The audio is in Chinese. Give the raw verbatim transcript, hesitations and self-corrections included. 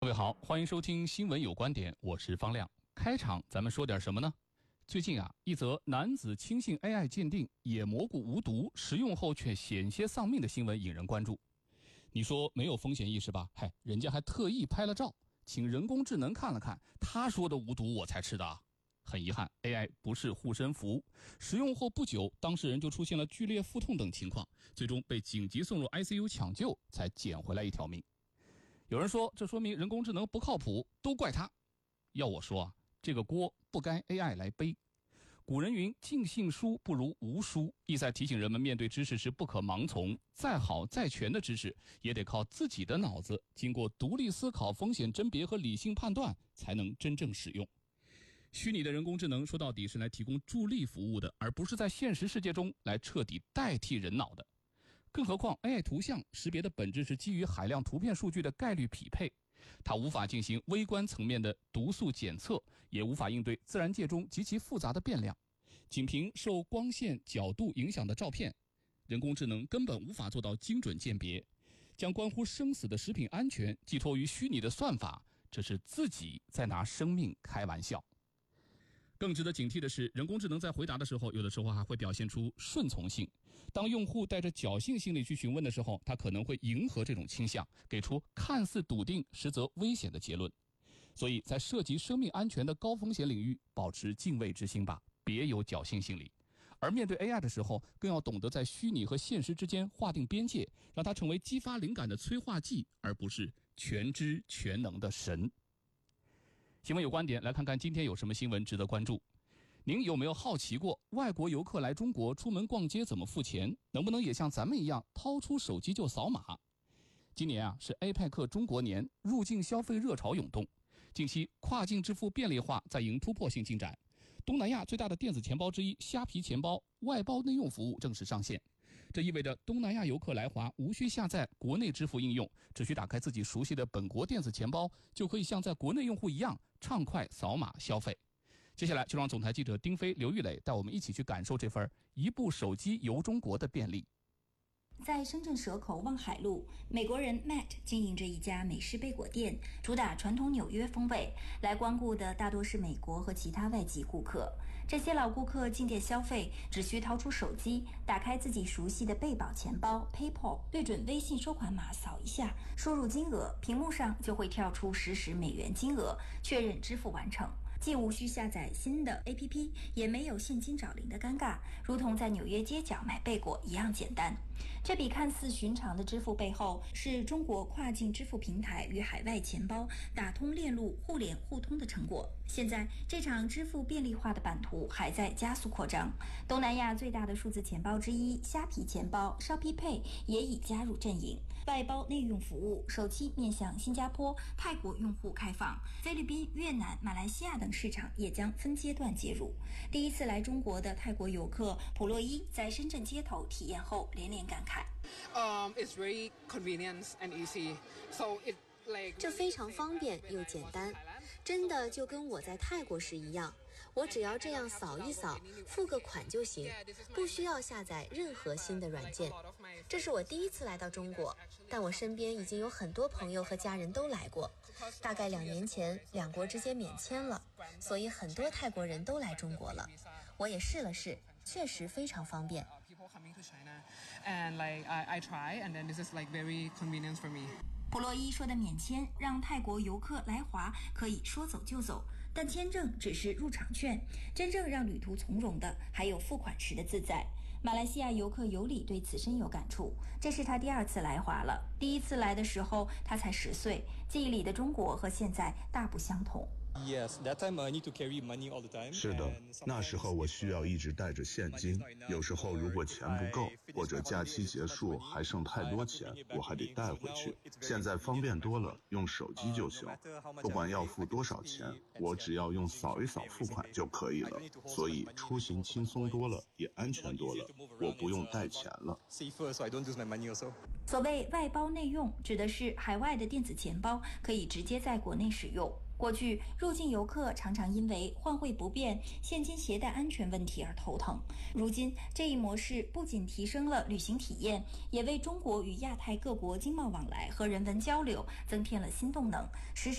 位好，欢迎收听新闻有观点，我是方亮。开场咱们说点什么呢？最近啊，一则男子轻信 A I 鉴定野蘑菇无毒，食用后却险些丧命的新闻引人关注。你说没有风险意识吧？嗨，人家还特意拍了照，请人工智能看了看，他说的无毒我才吃的啊。很遗憾 ，A I 不是护身符，食用后不久，当事人就出现了剧烈腹痛等情况，最终被紧急送入 I C U 抢救，才捡回来一条命。有人说，这说明人工智能不靠谱，都怪他。要我说啊，这个锅不该 A I 来背。古人云，尽信书不如无书，意在提醒人们面对知识时不可盲从，再好再全的知识也得靠自己的脑子，经过独立思考、风险甄别和理性判断，才能真正使用。虚拟的人工智能说到底是来提供助力服务的，而不是在现实世界中来彻底代替人脑的。更何况 A I 图像识别的本质是基于海量图片数据的概率匹配，它无法进行微观层面的毒素检测，也无法应对自然界中极其复杂的变量。仅凭受光线角度影响的照片，人工智能根本无法做到精准鉴别。将关乎生死的食品安全寄托于虚拟的算法，这是自己在拿生命开玩笑。更值得警惕的是，人工智能在回答的时候，有的时候还会表现出顺从性。当用户带着侥幸心理去询问的时候，它可能会迎合这种倾向，给出看似笃定实则危险的结论。所以在涉及生命安全的高风险领域，保持敬畏之心吧，别有侥幸心理。而面对 A I 的时候，更要懂得在虚拟和现实之间划定边界，让它成为激发灵感的催化剂，而不是全知全能的神。新闻有观点，来看看今天有什么新闻值得关注。您有没有好奇过，外国游客来中国出门逛街怎么付钱？能不能也像咱们一样掏出手机就扫码？今年啊是 A P E C 中国年，入境消费热潮涌动。近期跨境支付便利化在迎突破性进展。东南亚最大的电子钱包之一虾皮钱包外包内用服务正式上线。这意味着东南亚游客来华无需下载国内支付应用，只需打开自己熟悉的本国电子钱包，就可以像在国内用户一样畅快扫码消费。接下来就让总台记者丁飞、刘玉磊带我们一起去感受这份一部手机游中国的便利。 在深圳蛇口望海路，美国人 Matt 经营着一家美式贝果店，主打传统纽约风味。来光顾的大多是美国和其他外籍顾客。这些老顾客进店消费，只需掏出手机，打开自己熟悉的贝宝钱包 PayPal， 对准微信收款码扫一下，输入金额，屏幕上就会跳出实时美元金额，确认支付完成。既无需下载新的 A P P， 也没有现金找零的尴尬，如同在纽约街角买贝果一样简单。这笔看似寻常的支付背后，是中国跨境支付平台与海外钱包打通链路、互联互通的成果。现在，这场支付便利化的版图还在加速扩张。东南亚最大的数字钱包之一虾皮钱包 Shopee Pay 也已加入阵营，外包内用服务首期面向新加坡、泰国用户开放，菲律宾、越南、马来西亚等市场也将分阶段接入。第一次来中国的泰国游客普洛伊在深圳街头体验后连连感慨。 Um, it's very convenient and easy. So it like 这非常方便又简单，真的就跟我在泰国时一样，我只要这样扫一扫，付个款就行，不需要下载任何新的软件。这是我第一次来到中国，但我身边已经有很多朋友和家人都来过。大概两年前，两国之间免签了，所以很多泰国人都来中国了。我也试了试，确实非常方便。 And like I, I try, and then this is like very convenient for me. 普洛伊说的免签让泰国游客来华可以说走就走，但签证只是入场券，真正让旅途从容的还有付款时的自在。马来西亚游客尤里对此深有感触，这是他第二次来华了。第一次来的时候他才十岁，记忆里的中国和现在大不相同。 Yes, that time I need to carry money all the time. 是的，那时候我需要一直带着现金，有时候如果钱不够，或者假期结束还剩太多钱，我还得带回去。现在方便多了，用手机就行，不管要付多少钱，我只要用扫一扫付款就可以了。所以出行轻松多了，也安全多了，我不用带钱了。 所谓外包内用，指的是海外的电子钱包可以直接在国内使用。过去入境游客常常因为换汇不便、现金携带安全问题而头疼。如今这一模式不仅提升了旅行体验，也为中国与亚太各国经贸往来和人文交流增添了新动能，实